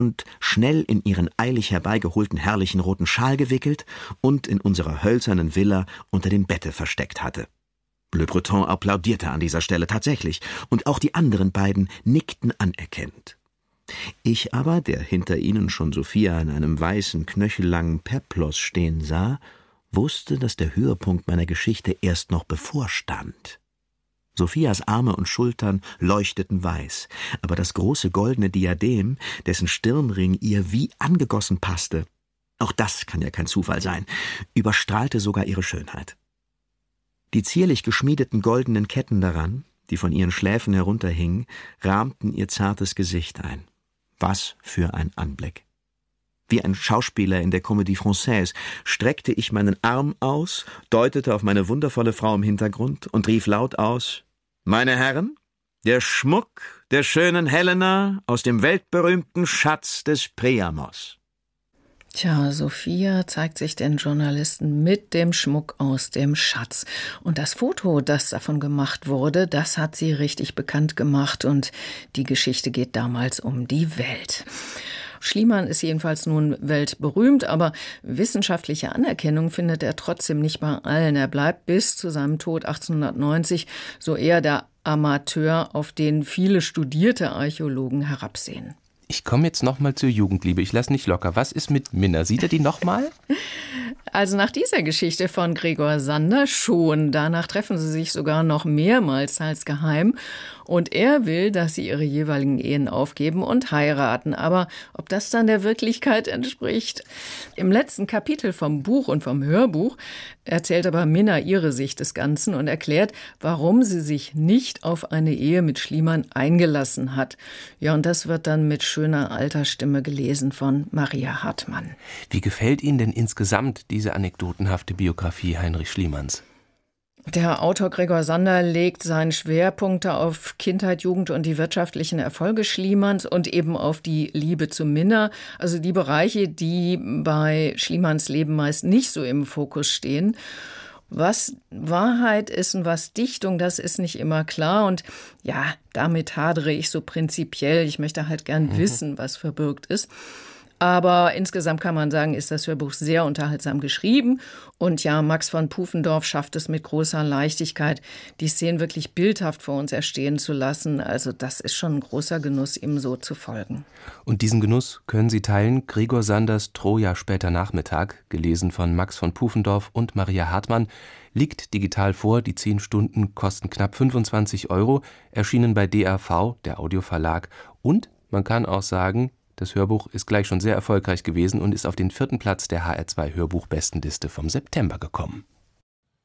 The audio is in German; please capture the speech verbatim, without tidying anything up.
und schnell in ihren eilig herbeigeholten herrlichen roten Schal gewickelt und in unserer hölzernen Villa unter dem Bette versteckt hatte. Le Breton applaudierte an dieser Stelle tatsächlich, und auch die anderen beiden nickten anerkennend. Ich aber, der hinter ihnen schon Sophia in einem weißen, knöchellangen Peplos stehen sah, wusste, dass der Höhepunkt meiner Geschichte erst noch bevorstand. Sophias Arme und Schultern leuchteten weiß, aber das große goldene Diadem, dessen Stirnring ihr wie angegossen passte, auch das kann ja kein Zufall sein, überstrahlte sogar ihre Schönheit. Die zierlich geschmiedeten goldenen Ketten daran, die von ihren Schläfen herunterhingen, rahmten ihr zartes Gesicht ein. Was für ein Anblick! Wie ein Schauspieler in der Comédie Française streckte ich meinen Arm aus, deutete auf meine wundervolle Frau im Hintergrund und rief laut aus: »Meine Herren, der Schmuck der schönen Helena aus dem weltberühmten Schatz des Priamos.« Tja, Sophia zeigt sich den Journalisten mit dem Schmuck aus dem Schatz. Und das Foto, das davon gemacht wurde, das hat sie richtig bekannt gemacht. Und die Geschichte geht damals um die Welt. Schliemann ist jedenfalls nun weltberühmt, aber wissenschaftliche Anerkennung findet er trotzdem nicht bei allen. Er bleibt bis zu seinem Tod achtzehnhundertneunzig so eher der Amateur, auf den viele studierte Archäologen herabsehen. Ich komme jetzt noch mal zur Jugendliebe. Ich lasse nicht locker. Was ist mit Minna? Sieht er die noch mal? Also nach dieser Geschichte von Gregor Sander schon. Danach treffen sie sich sogar noch mehrmals als geheim. Und er will, dass sie ihre jeweiligen Ehen aufgeben und heiraten. Aber ob das dann der Wirklichkeit entspricht? Im letzten Kapitel vom Buch und vom Hörbuch erzählt aber Minna ihre Sicht des Ganzen und erklärt, warum sie sich nicht auf eine Ehe mit Schliemann eingelassen hat. Ja, und das wird dann mit schöner alter Stimme gelesen von Maria Hartmann. Wie gefällt Ihnen denn insgesamt diese anekdotenhafte Biografie Heinrich Schliemanns? Der Autor Gregor Sander legt seinen Schwerpunkte auf Kindheit, Jugend und die wirtschaftlichen Erfolge Schliemanns und eben auf die Liebe zu Minna, also die Bereiche, die bei Schliemanns Leben meist nicht so im Fokus stehen. Was Wahrheit ist und was Dichtung, das ist nicht immer klar. Und ja, damit hadere ich so prinzipiell. Ich möchte halt gern mhm. wissen, was verbirgt ist. Aber insgesamt kann man sagen, ist das Hörbuch sehr unterhaltsam geschrieben. Und ja, Max von Pufendorf schafft es mit großer Leichtigkeit, die Szenen wirklich bildhaft vor uns erstehen zu lassen. Also das ist schon ein großer Genuss, ihm so zu folgen. Und diesen Genuss können Sie teilen. Gregor Sanders Troja später Nachmittag, gelesen von Max von Pufendorf und Maria Hartmann, liegt digital vor. Die zehn Stunden kosten knapp fünfundzwanzig Euro, erschienen bei D A V, der Audioverlag. Und man kann auch sagen, das Hörbuch ist gleich schon sehr erfolgreich gewesen und ist auf den vierten Platz der H R zwei Hörbuchbestenliste vom September gekommen.